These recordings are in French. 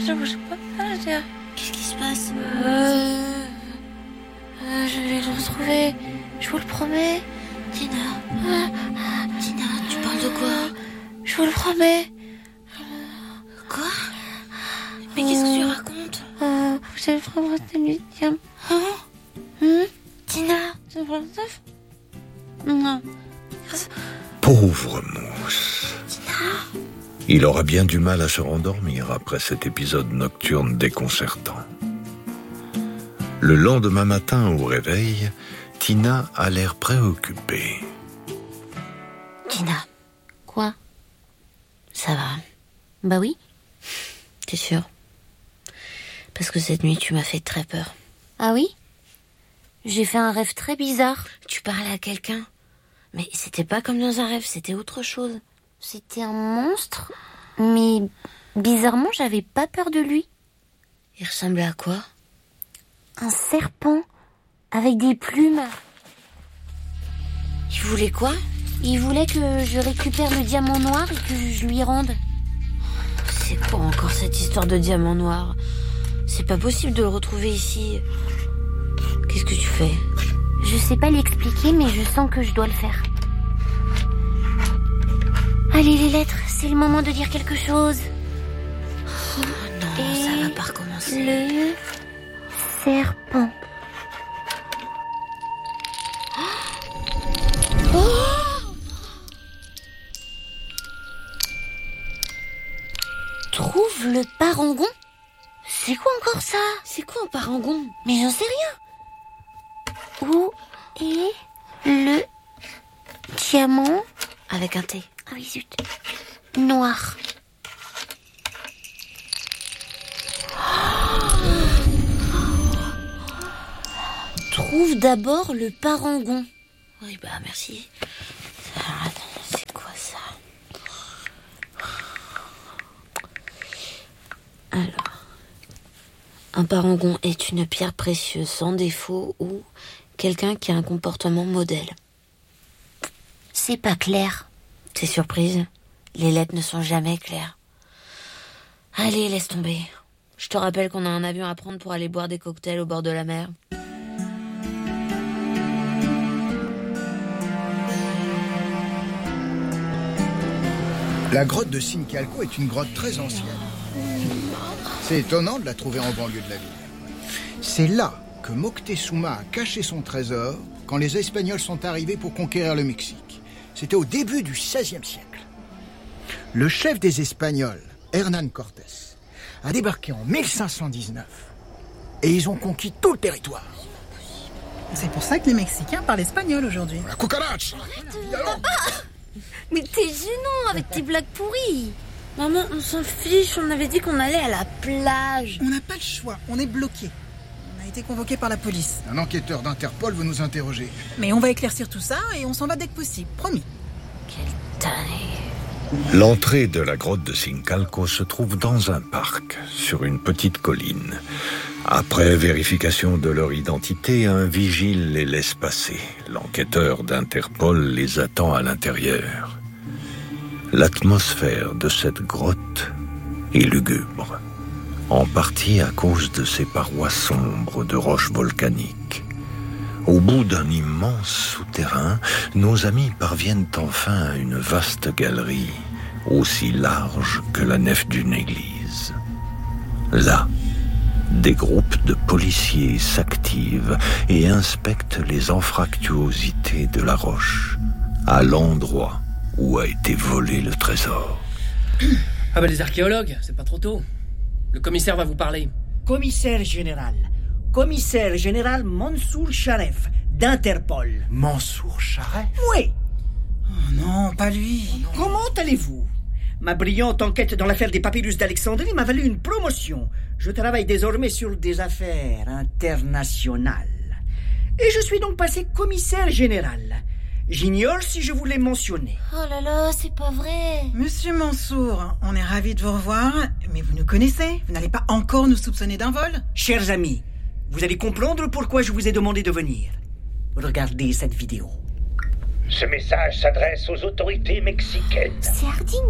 bouge pas. Qu'est-ce qui se passe? Je vais le retrouver. Je vous le promets. Tina, tu parles de quoi? Je vous le promets. Quoi? Mais qu'est-ce que tu racontes? Vous allez prendre votre diamant. Tina, C'est pour le neuf? Non. Pauvre Mousse. Il aura bien du mal à se rendormir après cet épisode nocturne déconcertant. Le lendemain matin, au réveil, Tina a l'air préoccupée. Tina, Quoi? ça va? Bah oui. T'es sûre? Parce que cette nuit, tu m'as fait très peur. Ah oui? J'ai fait un rêve très bizarre. Tu parlais à quelqu'un? Mais c'était pas comme dans un rêve, c'était autre chose. C'était un monstre, mais bizarrement, j'avais pas peur de lui. Il ressemblait à quoi? Un serpent avec des plumes. Il voulait quoi? Il voulait que je récupère le diamant noir et que je lui rende. C'est quoi encore cette histoire de diamant noir? C'est pas possible de le retrouver ici. Qu'est-ce que tu fais? Je sais pas l'expliquer, mais je sens que je dois le faire. Allez, les lettres, c'est le moment de dire quelque chose. Oh non, ça va pas recommencer. Le serpent. Trouve le parangon. C'est quoi encore ça? C'est quoi un parangon? Mais j'en sais rien. Où est le diamant? Avec un T. Ah oui, zut. Noir. Trouve d'abord le parangon. Oui, bah merci. Alors, attends, c'est quoi ça? Alors, un parangon est une pierre précieuse sans défaut ou quelqu'un qui a un comportement modèle. C'est pas clair. T'es surprise? Les lettres ne sont jamais claires. Allez, laisse tomber. Je te rappelle qu'on a un avion à prendre pour aller boire des cocktails au bord de la mer. La grotte de Sincalco est une grotte très ancienne. C'est étonnant de la trouver en banlieue de la ville. C'est là que Moctezuma a caché son trésor quand les Espagnols sont arrivés pour conquérir le Mexique. C'était au début du XVIe siècle. Le chef des Espagnols, Hernán Cortés, a débarqué en 1519 et ils ont conquis tout le territoire. C'est pour ça que les Mexicains parlent espagnol aujourd'hui. La cucaracha! Mais t'es gênant avec tes blagues pourries. Maman, on s'en fiche, on avait dit qu'on allait à la plage. On n'a pas le choix, on est bloqué. On a été convoqué par la police. Un enquêteur d'Interpol veut nous interroger. Mais on va éclaircir tout ça et on s'en va dès que possible, promis. Quelle tannée. L'entrée de la grotte de Sincalco se trouve dans un parc, sur une petite colline. Après vérification de leur identité, un vigile les laisse passer. L'enquêteur d'Interpol les attend à l'intérieur. L'atmosphère de cette grotte est lugubre, en partie à cause de ses parois sombres de roches volcaniques. Au bout d'un immense souterrain, nos amis parviennent enfin à une vaste galerie, aussi large que la nef d'une église. Là, des groupes de policiers s'activent et inspectent les anfractuosités de la roche, à l'endroit où a été volé le trésor. Ah bah les archéologues, c'est pas trop tôt. Le commissaire va vous parler. Commissaire général Mansour Sharef, d'Interpol. Mansour Sharef? Oui. Oh non, pas lui. Comment allez-vous? Ma brillante enquête dans l'affaire des papyrus d'Alexandrie m'a valu une promotion. Je travaille désormais sur des affaires internationales. Et je suis donc passé commissaire général. J'ignore si je vous l'ai mentionné. Oh là là, c'est pas vrai. Monsieur Mansour, on est ravis de vous revoir, mais vous nous connaissez. Vous n'allez pas encore nous soupçonner d'un vol? Chers amis, vous allez comprendre pourquoi je vous ai demandé de venir. Regardez cette vidéo. Ce message s'adresse aux autorités mexicaines. C'est Harding.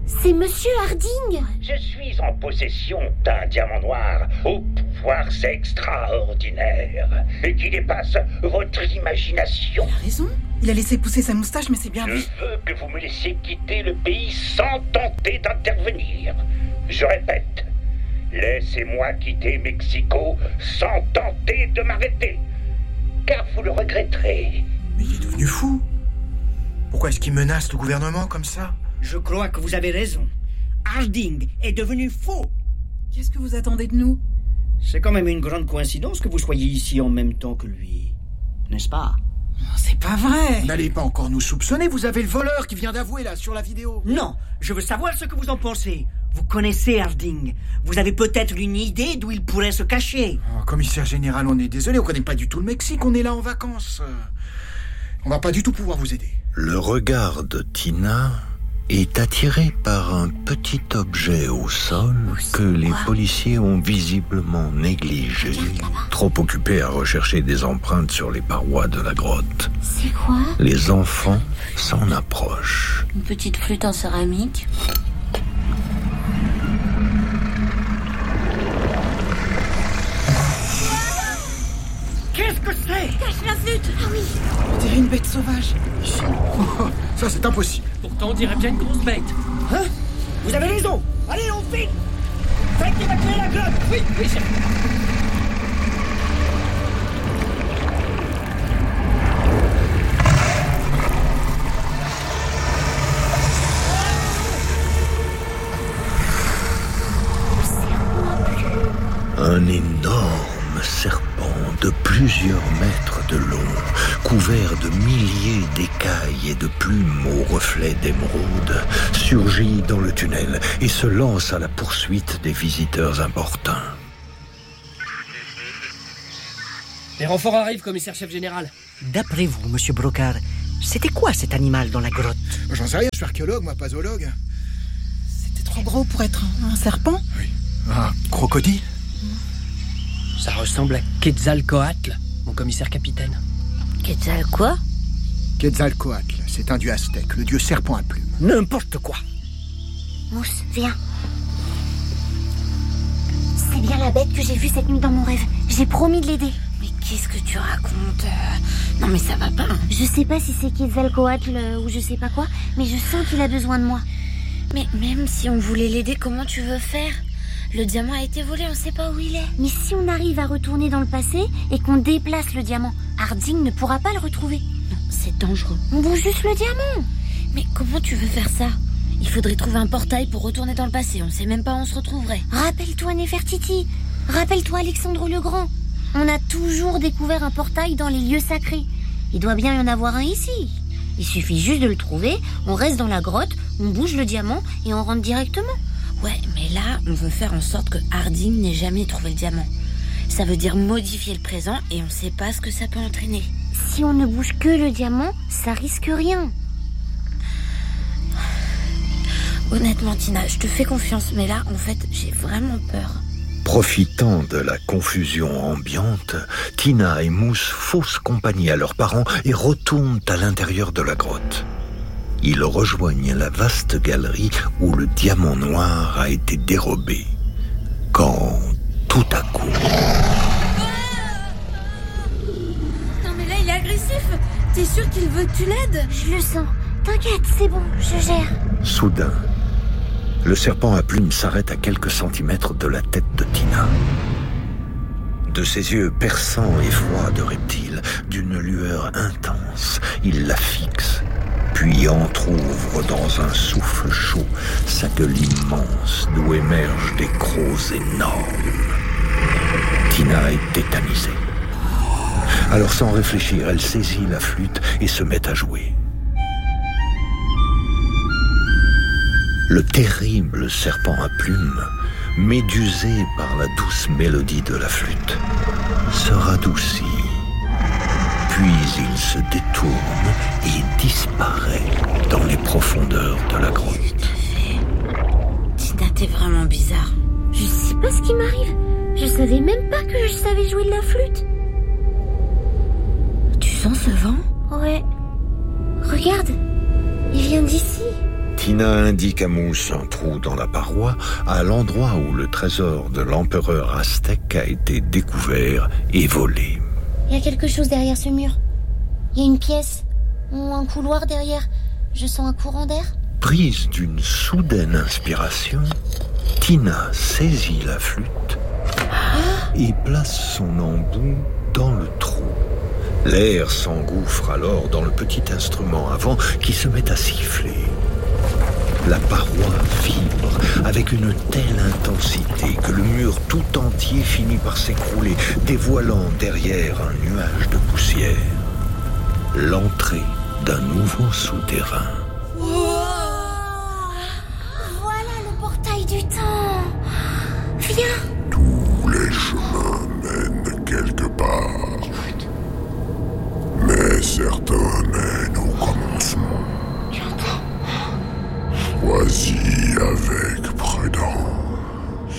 C'est Monsieur Harding. Je suis en possession d'un diamant noir aux pouvoirs extraordinaires et qui dépasse votre imagination. Il a raison. Il a laissé pousser sa moustache, mais c'est bien Je vu. veux que vous me laissiez quitter le pays sans tenter d'intervenir. Je répète, laissez-moi quitter Mexico sans tenter de m'arrêter, car vous le regretterez. Mais il est devenu fou. Pourquoi est-ce qu'il menace le gouvernement comme ça? Je crois que vous avez raison. Harding est devenu faux. Qu'est-ce que vous attendez de nous? C'est quand même une grande coïncidence que vous soyez ici en même temps que lui. N'est-ce pas? Oh, c'est pas vrai. N'allez pas encore nous soupçonner, vous avez le voleur qui vient d'avouer là sur la vidéo. Non, je veux savoir ce que vous en pensez. Vous connaissez Harding. Vous avez peut-être une idée d'où il pourrait se cacher. Oh, commissaire général, on est désolé, on connaît pas du tout le Mexique, on est là en vacances. On va pas du tout pouvoir vous aider. Le regard de Tina est attiré par un petit objet au sol que les policiers ont visiblement négligé, trop occupés à rechercher des empreintes sur les parois de la grotte. C'est quoi? Les enfants s'en approchent. Une petite flûte en céramique. Qu'est-ce que c'est? Cache la flûte. Ah oui. On dirait une bête sauvage. Oh, ça c'est impossible. Pourtant, on dirait bien une grosse bête. Hein? Vous avez raison. Allez, on vite. Faites évacuer la grotte. Oui, chef. Un énorme serpent de plusieurs mètres de long, couvert de milliers d'écailles et de plumes aux reflets d'émeraude, surgit dans le tunnel et se lance à la poursuite des visiteurs importuns. Les renforts arrivent, commissaire-chef général. D'après vous, monsieur Brocard, c'était quoi cet animal dans la grotte? J'en sais rien, je suis archéologue, moi, pas zoologue. C'était trop gros pour être un serpent. Oui. Un crocodile? Ça ressemble à Quetzalcoatl, mon commissaire-capitaine. Quetzal quoi? Quetzalcoatl, c'est un dieu aztèque, le dieu serpent à plumes. N'importe quoi. Mousse, viens. C'est bien la bête que j'ai vue cette nuit dans mon rêve. J'ai promis de l'aider. Mais qu'est-ce que tu racontes? Non mais ça va pas. Je sais pas si c'est Quetzalcoatl ou je sais pas quoi, mais je sens qu'il a besoin de moi. Mais même si on voulait l'aider, comment tu veux faire? Le diamant a été volé, on sait pas où il est. Mais si on arrive à retourner dans le passé et qu'on déplace le diamant, Harding ne pourra pas le retrouver. Non, c'est dangereux. On bouge juste le diamant. Mais comment tu veux faire ça? Il faudrait trouver un portail pour retourner dans le passé. On sait même pas où on se retrouverait. Rappelle-toi Nefertiti. Rappelle-toi Alexandre le Grand. On a toujours découvert un portail dans les lieux sacrés. Il doit bien y en avoir un ici. Il suffit juste de le trouver, on reste dans la grotte, on bouge le diamant et on rentre directement. Ouais, mais là, on veut faire en sorte que Harding n'ait jamais trouvé le diamant. Ça veut dire modifier le présent et on sait pas ce que ça peut entraîner. Si on ne bouge que le diamant, ça risque rien. Honnêtement, Tina, je te fais confiance, mais là, en fait, j'ai vraiment peur. Profitant de la confusion ambiante, Tina et Mousse faussent compagnie à leurs parents et retournent à l'intérieur de la grotte. Ils rejoignent la vaste galerie où le diamant noir a été dérobé. Quand, tout à coup... Non mais là, il est agressif. T'es sûr qu'il veut que tu l'aides? Je le sens. T'inquiète, c'est bon, je gère. Soudain, le serpent à plumes s'arrête à quelques centimètres de la tête de Tina. De ses yeux perçants et froids de reptile, d'une lueur intense, il la fixe, puis entr'ouvre dans un souffle chaud sa gueule immense d'où émergent des crocs énormes. Tina est tétanisée. Alors sans réfléchir, elle saisit la flûte et se met à jouer. Le terrible serpent à plumes, médusé par la douce mélodie de la flûte, se radoucit. Puis il se détourne et disparaît dans les profondeurs de la grotte. Tina, t'es vraiment bizarre. Je sais pas ce qui m'arrive. Je savais même pas que je savais jouer de la flûte. Tu sens ce vent? Ouais. Regarde, il vient d'ici. Tina indique à Mousse un trou dans la paroi, à l'endroit où le trésor de l'empereur aztèque a été découvert et volé. Il y a quelque chose derrière ce mur. Il y a une pièce ou un couloir derrière. Je sens un courant d'air. Prise d'une soudaine inspiration, Tina saisit la flûte et place son embout dans le trou. L'air s'engouffre alors dans le petit instrument avant qui se met à siffler. La paroi vibre avec une telle intensité que le mur tout entier finit par s'écrouler, dévoilant derrière un nuage de poussière l'entrée d'un nouveau souterrain. Voilà le portail du temps. Viens. Tous les chemins mènent quelque part. Mais certains mènent au commencement. Choisis avec prudence.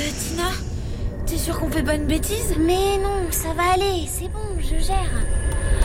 Tina, t'es sûre qu'on fait pas une bêtise? Mais non, ça va aller. C'est bon, je gère.